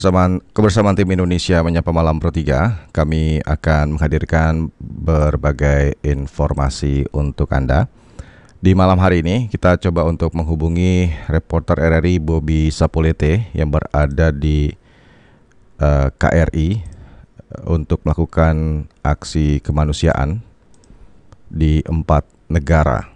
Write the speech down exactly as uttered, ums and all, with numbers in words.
Zaman kebersamaan tim Indonesia Menyapa Malam Pro tiga, kami akan menghadirkan berbagai informasi untuk Anda. Di malam hari ini kita coba untuk menghubungi reporter R R I Bobby Sapulete yang berada di uh, K R I untuk melakukan aksi kemanusiaan di empat negara.